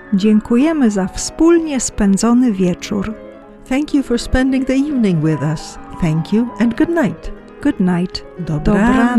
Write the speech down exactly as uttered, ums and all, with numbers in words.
Dziękujemy za wspólnie spędzony wieczór. Thank you for spending the evening with us. Thank you and good night. Good night. Dobranoc.